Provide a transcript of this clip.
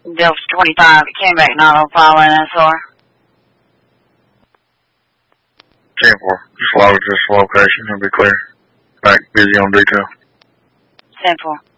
Delta 25, it came back not on file in SR. 10-4, just log this location, it'll be clear. Back busy on detail. 10-4.